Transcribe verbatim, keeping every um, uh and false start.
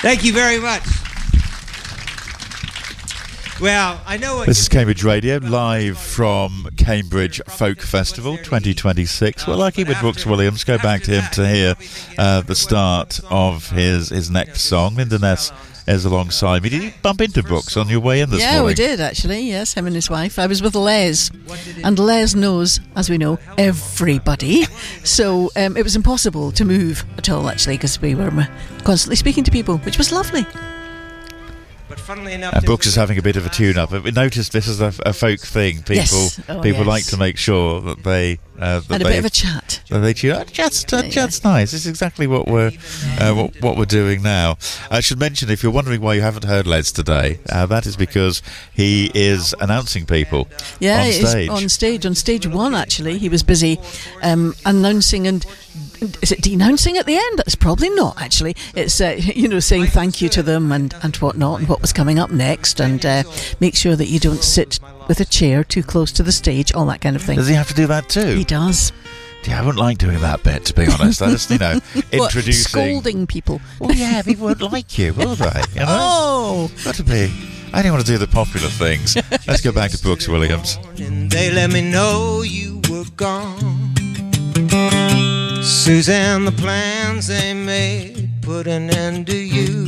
Thank you very much. Well, I know what This is Cambridge Radio, live from Cambridge Folk Festival twenty twenty-six. Well, like with Brooks Williams, go back to him to hear uh, the start of his, his next song. Linda Ness is alongside me. Did you bump into Brooks on your way in this yeah, morning? we did, actually, yes, him and his wife. I was with Les, and Les knows, as we know, everybody. So um, it was impossible to move at all, actually, because we were constantly speaking to people, which was lovely. And Brooks is having a bit of a tune-up. We noticed this is a, a folk thing. People, yes. oh, people yes. like to make sure that they uh, that and a they, bit of a chat. That they tune. Oh, chat's, yeah, chat's yeah. nice. It's exactly what we're uh, what, what we're doing now. I should mention, if you're wondering why you haven't heard Les today, uh, that is because he is announcing people. Yeah, on stage. on stage. On stage one, actually, he was busy um, announcing and. Is it denouncing at the end? It's probably not, actually. It's, uh, you know, saying thank you to them and, and whatnot, and what was coming up next, and uh, make sure that you don't sit with a chair too close to the stage, all that kind of thing. Does he have to do that too? He does. Yeah, I wouldn't like doing that bit, to be honest. I just, you know, introducing... What, scolding people? Well, yeah, people won't like you, will they? You know? Oh! Got to be... I don't want to do the popular things. Let's go back to Brooks Williams. They let me know you were gone. Suzanne, the plans they made put an end to you.